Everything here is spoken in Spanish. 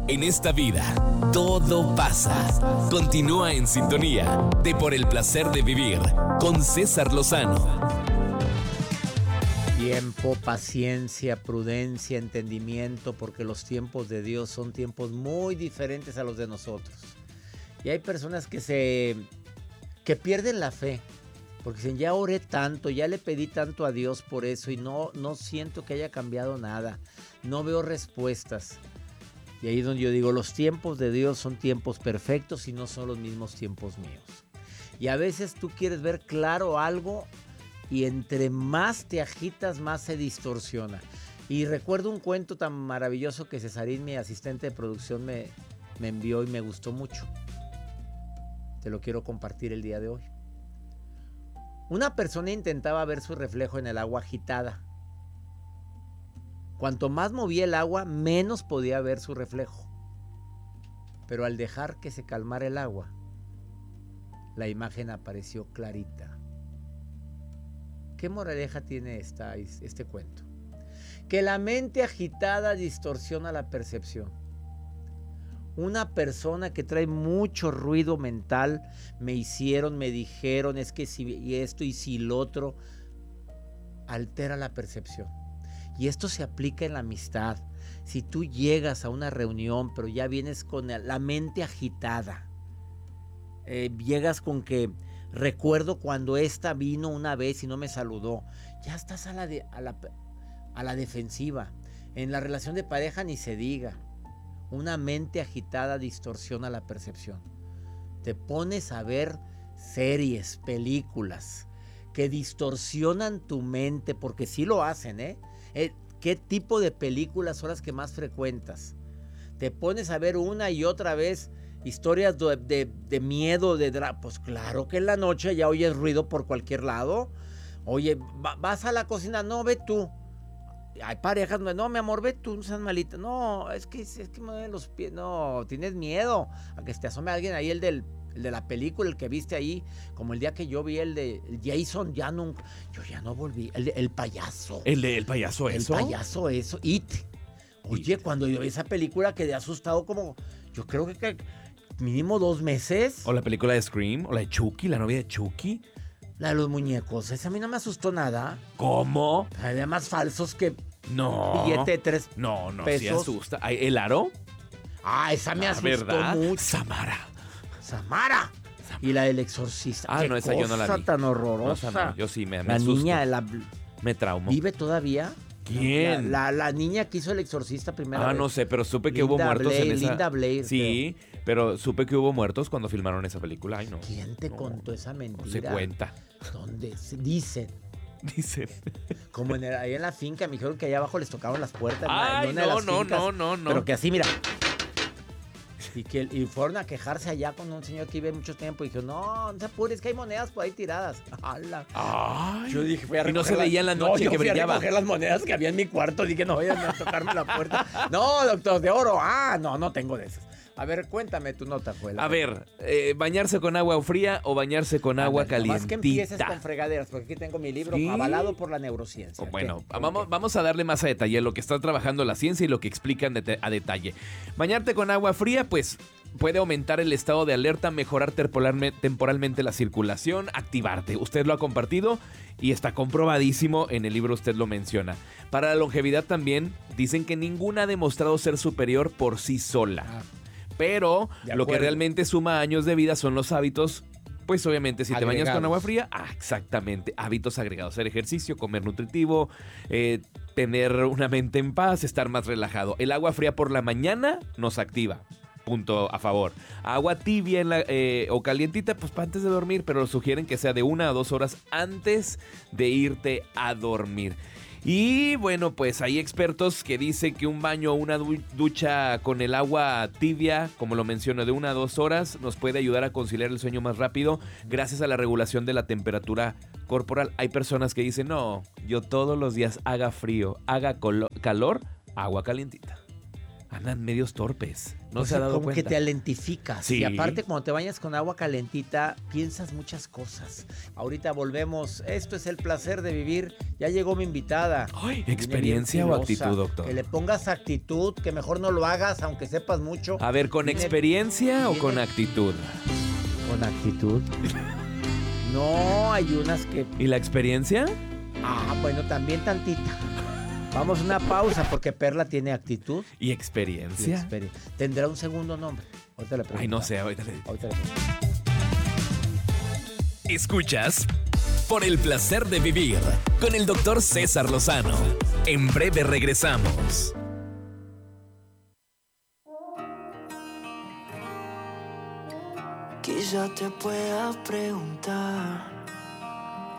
En esta vida, todo pasa. Continúa en sintonía de Por el Placer de Vivir con César Lozano. Tiempo, paciencia, prudencia, entendimiento, porque los tiempos de Dios son tiempos muy diferentes a los de nosotros. Y hay personas que pierden la fe, porque dicen, ya oré tanto, ya le pedí tanto a Dios por eso y no siento que haya cambiado nada, no veo respuestas. Y ahí es donde yo digo, los tiempos de Dios son tiempos perfectos y no son los mismos tiempos míos. Y a veces tú quieres ver claro algo y entre más te agitas, más se distorsiona. Y recuerdo un cuento tan maravilloso que Cesarín, mi asistente de producción, me envió y me gustó mucho. Te lo quiero compartir el día de hoy. Una persona intentaba ver su reflejo en el agua agitada. Cuanto más movía el agua, menos podía ver su reflejo. Pero al dejar que se calmara el agua, la imagen apareció clarita. ¿Qué moraleja tiene este cuento? Que la mente agitada distorsiona la percepción. Una persona que trae mucho ruido mental, me dijeron, es que si y esto y si lo otro, altera la percepción. Y esto se aplica en la amistad. Si tú llegas a una reunión, pero ya vienes con la mente agitada, llegas con que recuerdo cuando esta vino una vez y no me saludó, ya estás a la defensiva. En la relación de pareja ni se diga. Una mente agitada distorsiona la percepción. Te pones a ver series, películas que distorsionan tu mente, porque sí lo hacen, ¿Qué tipo de películas son las que más frecuentas? Te pones a ver una y otra vez historias de miedo, pues claro que en la noche ya oyes ruido por cualquier lado. Oye, vas a la cocina, no, ve tú. Hay parejas, no, mi amor, ve tú, no seas malita. No, es que me duelen los pies. No, tienes miedo a que te asome alguien ahí, el de la película, el que viste ahí, como el día que yo vi el Jason, yo ya no volví, el payaso. ¿El payaso eso? El payaso eso, It. Oye, cuando yo vi esa película quedé asustado como, yo creo que mínimo 2 meses. O la película de Scream, o la de Chucky, la novia de Chucky. La de los muñecos, esa a mí no me asustó nada. ¿Cómo? Había más falsos que No. billete de 3 No, pesos. sí asusta. ¿El aro? Esa me asustó ¿verdad? mucho. Samara. Y la del exorcista. Ah, no, esa yo no la vi. Cosa tan horrorosa. No, yo sí me La asusto. niña, me traumo. ¿vive todavía? ¿Quién? La niña que hizo el exorcista primero. No sé, pero supe que hubo muertos en esa. Linda Blair. Sí, pero supe que hubo muertos cuando filmaron esa película. Ay, no. ¿Quién te contó esa mentira? No se cuenta. ¿Dónde? Dicen. Dicen. Como ahí en la finca, me dijeron que allá abajo les tocaban las puertas. Ay, en una de las fincas, no. Pero que así, mira. Y fueron a quejarse allá con un señor que vive mucho tiempo. Y dijo, no se apures, que hay monedas por ahí tiradas. ¡Hala! Ay. Yo dije, y no se veía en la noche que brillaba. Yo fui a recoger las monedas que había en mi cuarto. Dije, no vayan a tocarme la puerta. No, doctor, de oro. No tengo de esas. A ver, cuéntame tu nota, Juela. A ver, ¿bañarse con agua fría o bañarse con agua calientita? Más que empieces con fregaderas, porque aquí tengo mi libro avalado por la neurociencia. Bueno, vamos a darle más a detalle lo que está trabajando la ciencia y lo que explican a detalle. Bañarte con agua fría, pues puede aumentar el estado de alerta, mejorar temporalmente la circulación, activarte. Usted lo ha compartido y está comprobadísimo, en el libro usted lo menciona. Para la longevidad también, dicen que ninguna ha demostrado ser superior por sí sola. Pero lo que realmente suma años de vida son los hábitos. Pues obviamente si te bañas con agua fría, exactamente, hábitos agregados, hacer ejercicio, comer nutritivo, tener una mente en paz, estar más relajado. El agua fría por la mañana nos activa, punto a favor. Agua tibia o calientita, pues para antes de dormir, pero sugieren que sea de 1 a 2 horas antes de irte a dormir. Y bueno, pues hay expertos que dicen que un baño o una ducha con el agua tibia, como lo menciono, de 1 a 2 horas, nos puede ayudar a conciliar el sueño más rápido gracias a la regulación de la temperatura corporal. Hay personas que dicen, no, yo todos los días haga frío, haga calor, agua calientita. Andan medios torpes. No O se sea, ha dado como cuenta. que te alentificas. Sí. Y aparte, cuando te bañas con agua calentita, piensas muchas cosas. Ahorita volvemos. Esto es el placer de vivir. Ya llegó mi invitada. Ay, Viene ¿experiencia bien o filosa. actitud, doctor? Que le pongas actitud, que mejor no lo hagas, aunque sepas mucho. A ver, ¿con Viene- experiencia o viene- con actitud? Con actitud. No, hay unas que... ¿Y la experiencia? Bueno, también tantita. Vamos a una pausa porque Perla tiene actitud ¿Y y experiencia? experiencia. Tendrá un segundo nombre. Ahorita le pregunto. Ay, no sé, ahorita le... Ahorita le pregunto. Escuchas Por el placer de vivir con el doctor César Lozano. En breve regresamos. Quizá te pueda preguntar